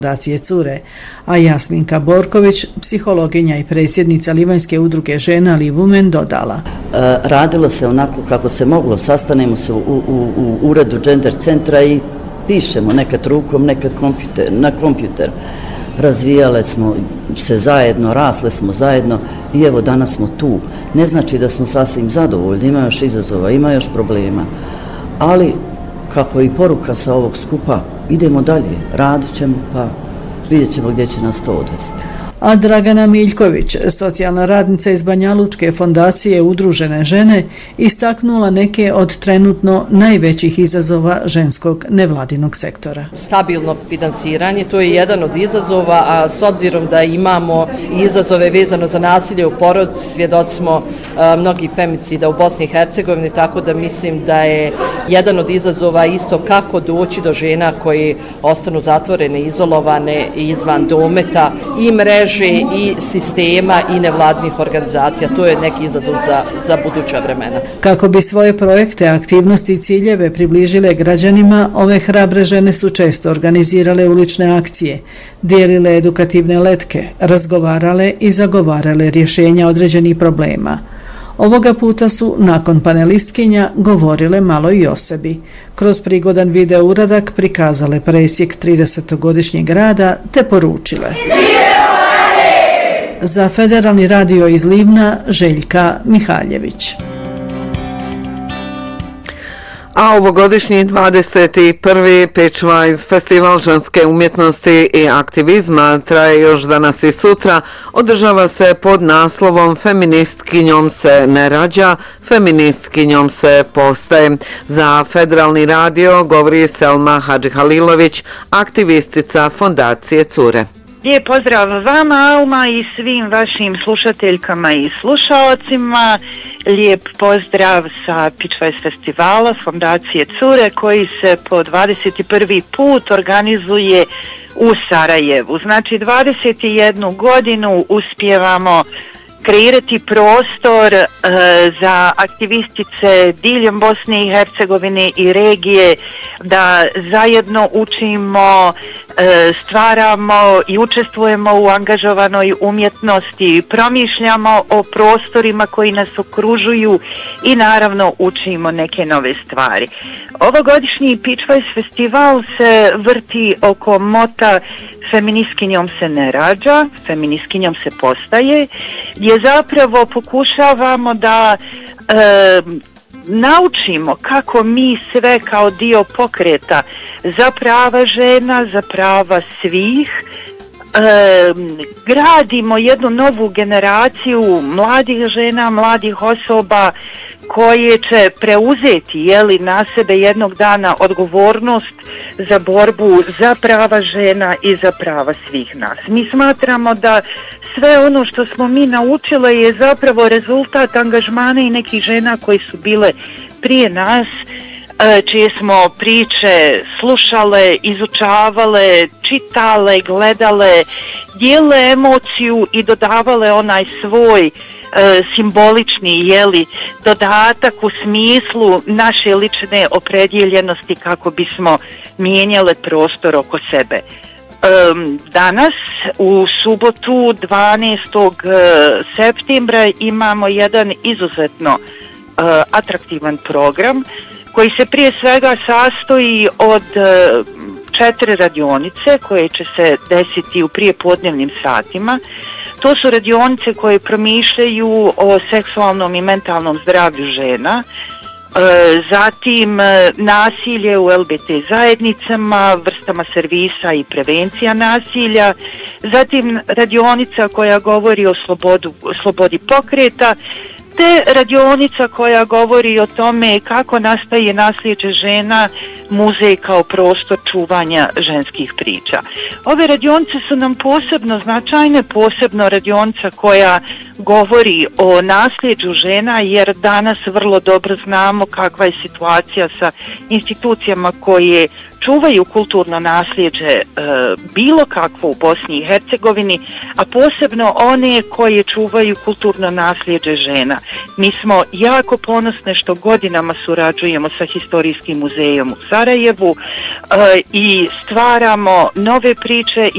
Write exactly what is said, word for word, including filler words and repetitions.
Fondacije Cure, a Jasminka Borković, psihologinja i predsjednica Livanjske udruge žena Live Women, dodala. E, radilo se onako kako se moglo, sastanemo se u, u, u uredu Gender centra i pišemo nekad rukom, nekad kompjuter, na kompjuter. Razvijale smo se zajedno, rasle smo zajedno i evo danas smo tu. Ne znači da smo sasvim zadovoljni, ima još izazova, ima još problema, ali kako i poruka sa ovog skupa, idemo dalje, radit ćemo pa vidjet ćemo gdje će nas to odvesti. A Dragana Miljković, socijalna radnica iz Banjalučke fondacije Udružene žene, istaknula neke od trenutno najvećih izazova ženskog nevladinog sektora. Stabilno finansiranje, to je jedan od izazova, a s obzirom da imamo izazove vezano za nasilje u porodici, svjedoci smo a, mnogih femicida u Bosni i Hercegovini, tako da mislim da je jedan od izazova isto kako doći do žena koji ostanu zatvorene, izolovane izvan dometa i mreže i sistema i nevladnih organizacija. To je neki izazov za, za buduća vremena. Kako bi svoje projekte, aktivnosti i ciljeve približile građanima, ove hrabre žene su često organizirale ulične akcije, dijelile edukativne letke, razgovarale i zagovarale rješenja određenih problema. Ovoga puta su, nakon panelistkinja, govorile malo i o sebi. Kroz prigodan video uradak prikazale presjek tridesetogodišnjeg rada te poručile. Za Federalni radio iz Livna, Željka Mihaljević. A ovogodišnji dvadeset prvi Pitchwise festival ženske umjetnosti i aktivizma traje još danas i sutra. Održava se pod naslovom Feministkinjom se ne rađa, feministkinjom se postaje. Za Federalni radio govori Selma Hadžihalilović, aktivistica Fondacije Cure. Lijep pozdrav vama, Alma, i svim vašim slušateljkama i slušalcima. Lijep pozdrav sa Pitchwise festivala Fondacije Cure koji se po dvadeset prvi put organizuje u Sarajevu. Znači dvadeset jednu godinu uspijevamo kreirati prostor e, za aktivistice diljem Bosne i Hercegovine i regije da zajedno učimo, e, stvaramo i učestvujemo u angažovanoj umjetnosti, promišljamo o prostorima koji nas okružuju i naravno učimo neke nove stvari. Ovogodišnji Pitchwise festival se vrti oko mota Feministkinjom se ne rađa, feministkinjom se postaje, gdje zapravo pokušavamo da e, naučimo kako mi sve kao dio pokreta za prava žena, za prava svih, e, gradimo jednu novu generaciju mladih žena, mladih osoba koje će preuzeti jeli, na sebe jednog dana odgovornost za borbu za prava žena i za prava svih nas. Mi smatramo da sve ono što smo mi naučile je zapravo rezultat angažmana i nekih žena koji su bile prije nas, čije smo priče slušale, izučavale, čitale, gledale, dijelile emociju i dodavale onaj svoj e, simbolični jeli, dodatak u smislu naše lične opredjeljenosti kako bismo mijenjale prostor oko sebe. E, danas u subotu dvanaestog septembra imamo jedan izuzetno e, atraktivan program koji se prije svega sastoji od e, četiri radionice koje će se desiti u prijepodnevnim satima. To su radionice koje promišljaju o seksualnom i mentalnom zdravlju žena, e, zatim e, nasilje u L G B T zajednicama, vrstama servisa i prevencija nasilja, zatim radionica koja govori o slobodu, slobodi pokreta, te radionica koja govori o tome kako nastaje nasljeđe žena, muzej kao prostor čuvanja ženskih priča. Ove radionice su nam posebno značajne, posebno radionica koja govori o nasljeđu žena, jer danas vrlo dobro znamo kakva je situacija sa institucijama koje čuvaju kulturno nasljeđe e, bilo kakvo u Bosni i Hercegovini, a posebno one koje čuvaju kulturno nasljeđe žena. Mi smo jako ponosne što godinama surađujemo sa Historijskim muzejom u Sarajevu e, i stvaramo nove priče